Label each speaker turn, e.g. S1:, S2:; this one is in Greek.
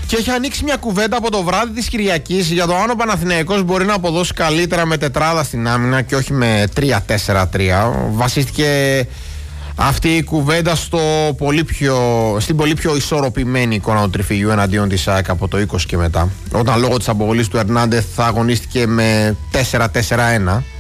S1: Και έχει ανοίξει μια κουβέντα από το βράδυ της Κυριακής για το αν ο Παναθηναϊκός μπορεί να αποδώσει καλύτερα με τετράδα στην άμυνα και όχι με 3-4-3. Βασίστηκε αυτή η κουβέντα στην πολύ πιο ισορροπημένη εικόνα του τριφυλιού εναντίον της ΑΕΚ από το 20 και μετά, όταν λόγω της αποβολής του Ερνάντεθ θα αγωνίστηκε με 4-4-1.